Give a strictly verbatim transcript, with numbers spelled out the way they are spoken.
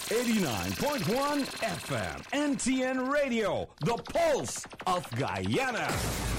eighty-nine point one F M, N T N Radio, the pulse of Guyana.